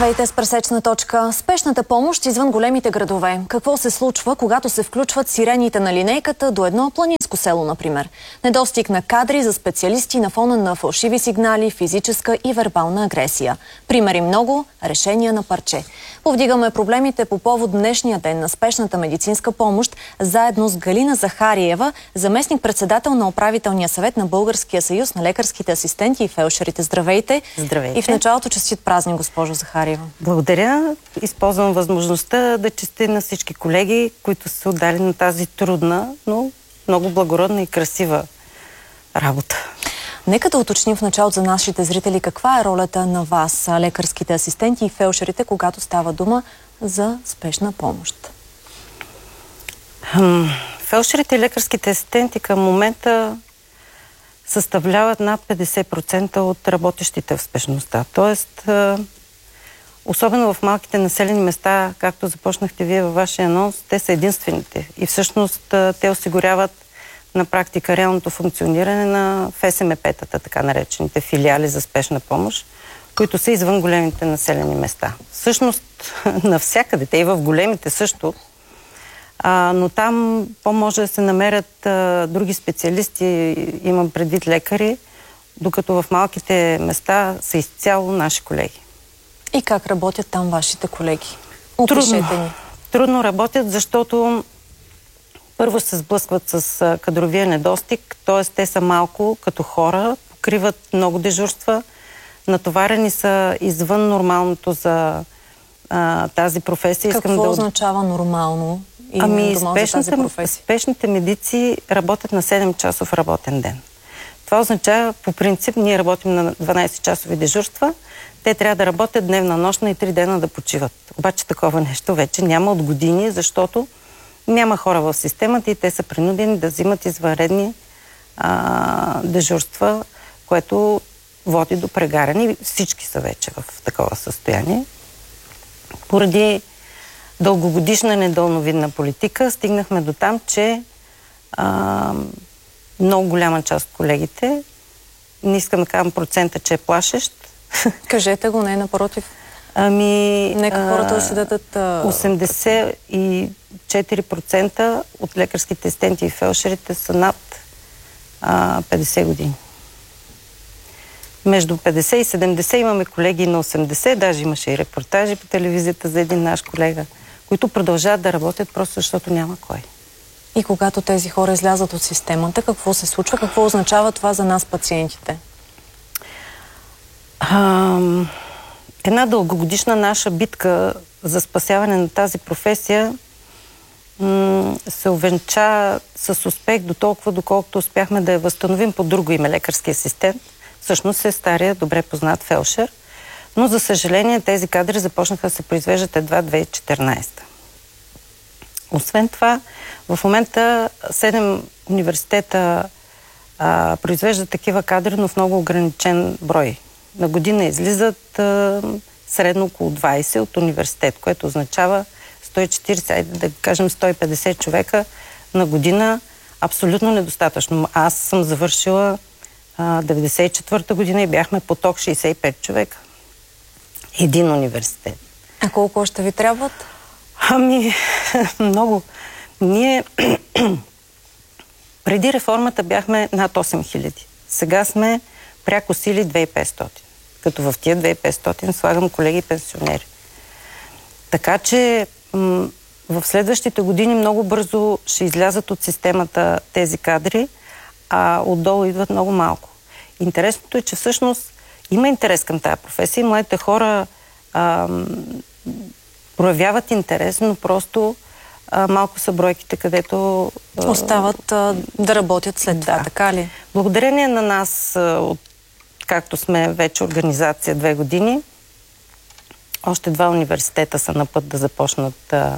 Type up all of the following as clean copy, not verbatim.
Здравейте с пресечна точка. Спешната помощ извън големите градове. Какво се случва, когато се включват сирените на линейката до едно планинско село, например? Недостиг на кадри за специалисти на фона на фалшиви сигнали, физическа и вербална агресия. Примери много, решения на парче. Повдигаме проблемите по повод днешния ден на спешната медицинска помощ, заедно с Галина Захариева, заместник-председател на управителния съвет на Българския съюз на лекарските асистенти и фелдшерите. Здравейте! Здравейте! И в началото честит празник, госпожо Захариева. Благодаря. Използвам възможността да честя на всички колеги, които са отдали на тази трудна, но много благородна и красива работа. Нека да уточним в началото за нашите зрители каква е ролята на вас, лекарските асистенти и фелдшерите, когато става дума за спешна помощ. Фелдшерите и лекарските асистенти към момента съставляват над 50% от работещите в спешността. Тоест, особено в малките населени места, както започнахте вие във вашия анонс, те са единствените. И всъщност те осигуряват на практика реалното функциониране на ФСМП-тата, така наречените филиали за спешна помощ, които са извън големите населени места. Всъщност навсякъде, те и в големите също, но там по-може да се намерят други специалисти, имам предвид лекари, докато в малките места са изцяло наши колеги. И как работят там вашите колеги? Опишете ни. Трудно работят, защото първо се сблъскват с кадровия недостиг, т.е. те са малко като хора, покриват много дежурства, натоварени са извън нормалното за тази професия. Какво означава нормално? Спешните медици работят на 7-часов работен ден. Това означава, по принцип, ние работим на 12-часови дежурства, те трябва да работят дневна, нощна и 3 дена да почиват. Обаче такова нещо вече няма от години, защото няма хора в системата и те са принудени да взимат извънредни дежурства, което води до прегаряне. Всички са вече в такова състояние. Поради дългогодишна недълновидна политика стигнахме до там, че много голяма част от колегите, не искам да казвам процента, че е плашещ. Кажете го, не напротив. Нека хората да се дадат... 84% от лекарските асистенти и фелдшерите са над 50 години. Между 50 и 70 имаме колеги на 80, даже имаше и репортажи по телевизията за един наш колега, които продължават да работят просто защото няма кой. И когато тези хора излязат от системата, какво се случва? Какво означава това за нас, пациентите? Една дългогодишна наша битка за спасяване на тази професия се увенча с успех до толкова, доколкото успяхме да я възстановим под друго име лекарски асистент. Всъщност е стария, добре познат фелдшер. Но, за съжаление, тези кадри започнаха да се произвеждат едва 2014. Освен това, в момента 7 университета произвеждат такива кадри, но в много ограничен брой. На година излизат средно около 20 от университет, което означава 140, да кажем 150 човека на година. Абсолютно недостатъчно. Аз съм завършила 94-та година и бяхме поток 65 човека. Един университет. А колко още ви трябват? Много. Ние преди реформата бяхме над 8000. Сега сме пряко сили 2500. Като в тия 2500 слагам колеги пенсионери. Така че в следващите години много бързо ще излязат от системата тези кадри, а отдолу идват много малко. Интересното е, че всъщност има интерес към тази професия и младите хора проявяват интерес, но просто малко са бройките, където... остават да работят след това, така ли? Благодарение на нас, както сме вече организация 2 години, още 2 университета са на път да започнат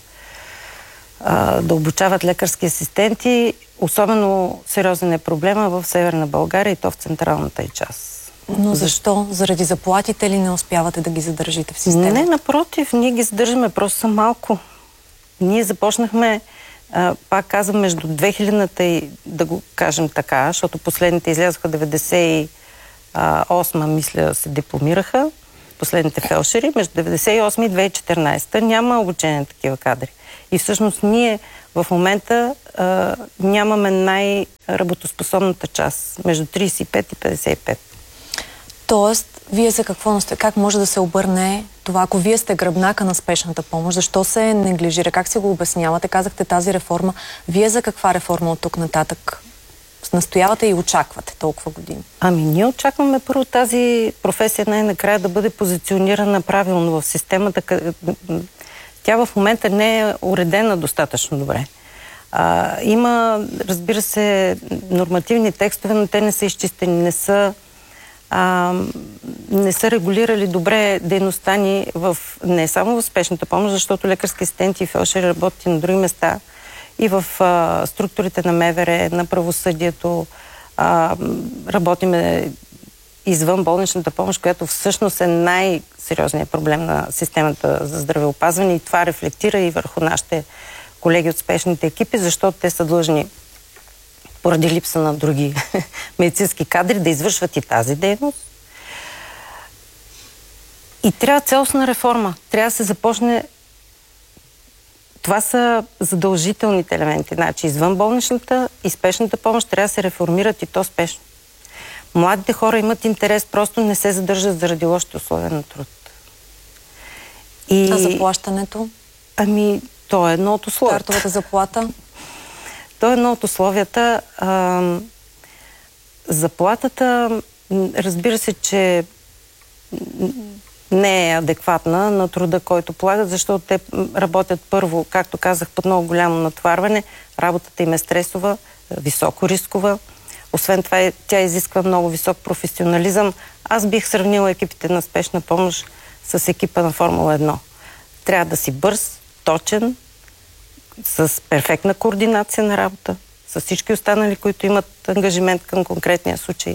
да обучават лекарски асистенти. Особено сериозен е проблема в Северна България и то в централната й част. Но защо? Заради заплатите ли не успявате да ги задържите в системата? Не, напротив, ние ги задържаме, просто са малко. Ние започнахме, пак казвам, между 2000-та и, да го кажем така, защото последните излязоха 98-ма, мисля, се дипломираха. последните фелшери, между 1998 и 2014 няма обучение на такива кадри. И всъщност ние в момента нямаме най-работоспособната част, между 35 и 55. Тоест, вие за какво, как може да се обърне това, ако вие сте гръбнака на спешната помощ, защо се неглижира, как се го обяснявате? Казахте тази реформа. Вие за каква реформа от тук нататък настоявате и очаквате толкова години? Ние очакваме първо тази професия най-накрая да бъде позиционирана правилно в системата. Тя в момента не е уредена достатъчно добре. Има, разбира се, нормативни текстове, но те не са изчистени, не са регулирали добре дейността ни не само в спешната помощ, защото лекарски асистенти и фелшери работят и на други места, и в структурите на МВР, на правосъдието. Работиме извън болничната помощ, която всъщност е най-сериозният проблем на системата за здравеопазване, и това рефлектира и върху нашите колеги от спешните екипи, защото те са длъжни поради липса на други медицински кадри да извършват и тази дейност. И трябва цялостна реформа. Трябва да се започне. Това са задължителните елементи. Значи извън болничната и спешната помощ трябва да се реформират, и то спешно. Младите хора имат интерес, просто не се задържат заради лошите условия на труд. А заплащането? То е едно от условията. Стартовата заплата? То е едно от условията. Заплатата, разбира се, че не е адекватна на труда, който полагат, защото те работят първо, както казах, под много голямо натоварване. Работата им е стресова, високо рискова. Освен това, тя изисква много висок професионализъм. Аз бих сравнила екипите на спешна помощ с екипа на Формула 1. Трябва да си бърз, точен, с перфектна координация на работа, с всички останали, които имат ангажимент към конкретния случай.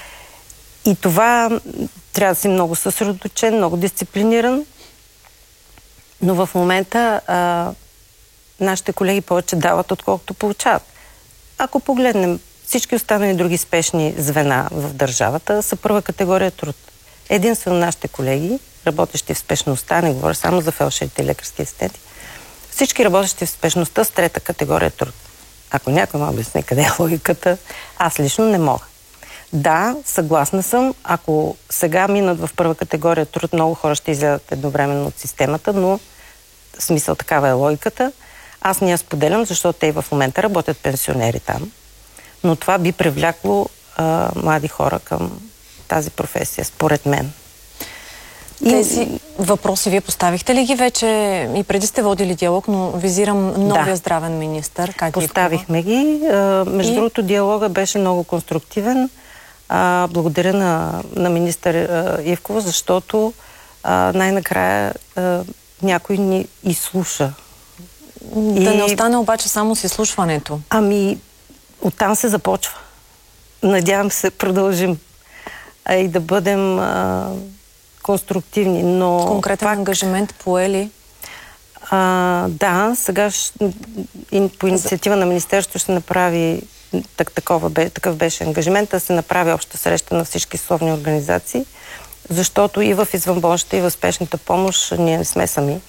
И това трябва да си много съсредоточен, много дисциплиниран, но в момента нашите колеги повече дават, отколкото получават. Ако погледнем всички останали други спешни звена в държавата, са първа категория труд. Единствено нашите колеги, работещи в спешността, не говоря само за фелшерите и лекарски асистенти, всички работещи в спешността с трета категория труд. Ако някой ме обясни къде е логиката, аз лично не мога. Да, съгласна съм, ако сега минат в първа категория труд, много хора ще излязат едновременно от системата, но в смисъл такава е логиката. Аз не я споделям, защото те и в момента работят пенсионери там. Но това би привлякло млади хора към тази професия, според мен. Тези въпроси вие поставихте ли ги вече? И преди сте водили диалог, но визирам новия здравен министър. Поставихме ги. Между другото, диалога беше много конструктивен. Благодаря на министър Ивкова, защото най-накрая някой ни изслуша. Да не остане обаче само с изслушването. Оттам се започва. Надявам се продължим и да бъдем конструктивни, но... Конкретен ангажимент поели? Да, сега по инициатива на Министерството ще направи такъв беше ангажимент, да се направи обща среща на всички съсловни организации, защото и в извънболничната, и в спешната помощ ние не сме сами.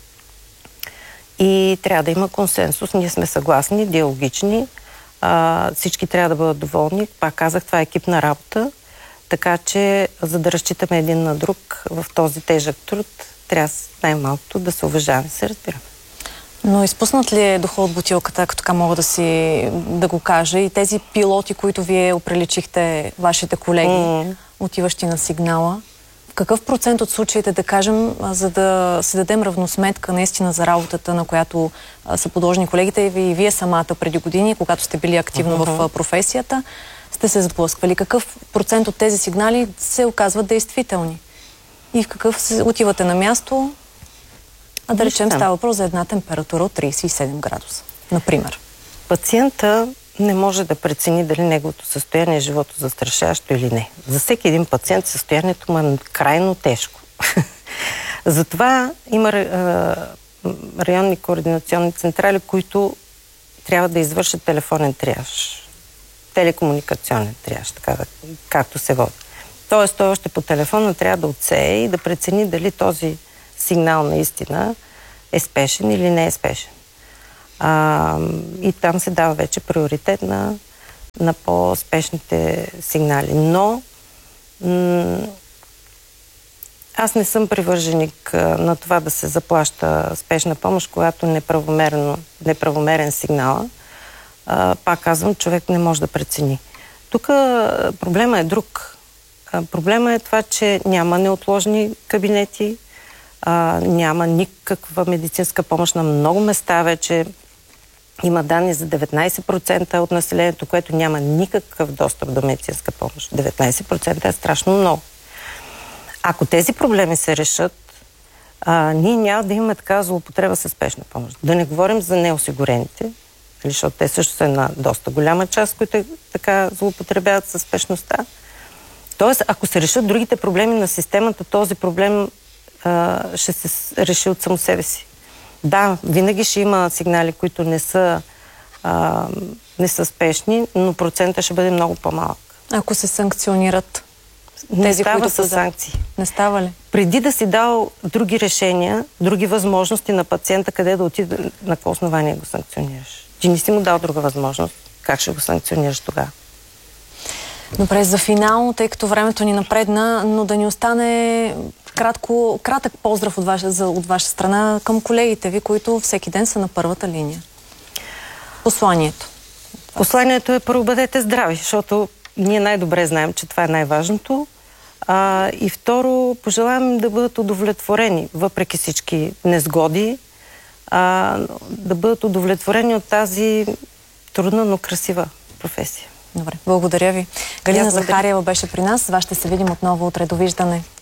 И трябва да има консенсус. Ние сме съгласни, диалогични. Всички трябва да бъдат доволни. Пак казах, това е екипна работа. Така че, за да разчитаме един на друг в този тежък труд, трябва най-малкото да се уважаваме, се разбираме. Но изпуснат ли е духа от бутилката, ако така мога да го кажа, и тези пилоти, които вие оприличихте, вашите колеги, отиващи на сигнала? В какъв процент от случаите, да кажем, за да си дадем равносметка наистина за работата, на която са подложени колегите и вие самата преди години, когато сте били активно в професията, сте се сблъсквали? Какъв процент от тези сигнали се оказват действителни? И в какъв отивате на място, да речем става въпрос за една температура от 37 градуса, например? Пациента не може да прецени дали неговото състояние е живото застрашаващо или не. За всеки един пациент състоянието му е крайно тежко. Затова има районни координационни централи, които трябва да извършат телефонен триаж, телекомуникационен триаж, както се води. Тоест, той още по телефона трябва да отсее и да прецени дали този сигнал наистина е спешен или не е спешен. И там се дава вече приоритет на по-спешните сигнали. Но аз не съм привърженик на това да се заплаща спешна помощ, когато неправомерен сигнал. Пак казвам, човек не може да прецени. Тук проблема е друг. Проблема е това, че няма неотложни кабинети, няма никаква медицинска помощ на много места вече. Има данни за 19% от населението, което няма никакъв достъп до медицинска помощ. 19% е страшно много. Ако тези проблеми се решат, ние няма да имаме такава злоупотреба със спешна помощ. Да не говорим за неосигурените, защото те също са една доста голяма част, които така злоупотребяват със спешността. Тоест, ако се решат другите проблеми на системата, този проблем ще се реши от само себе си. Да, винаги ще има сигнали, които не са спешни, но процента ще бъде много по-малък. Ако се санкционират тези, не става които със санкции. Не става ли? Преди да си дал други решения, други възможности на пациента, къде да отиде, на какво основание го санкционираш? Ти не си му дал друга възможност. Как ще го санкционираш тогава? Добре, за финал, тъй като времето ни напредна, но да ни остане кратък поздрав от ваша страна към колегите ви, които всеки ден са на първата линия. Посланието. Посланието е: първо, бъдете здрави, защото ние най-добре знаем, че това е най-важното. И второ, пожелавам да бъдат удовлетворени, въпреки всички несгоди, да бъдат удовлетворени от тази трудна, но красива професия. Добре, благодаря ви. Галина Захариева беше при нас. С вас ще се видим отново утре. Довиждане.